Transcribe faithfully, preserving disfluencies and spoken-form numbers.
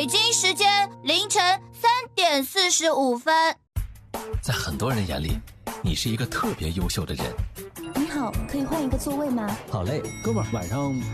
北京时间凌晨三点四十五分。 在很多人眼里，你是一个特别优秀的人。 你好，可以换一个座位吗？ 好嘞，哥们儿，晚上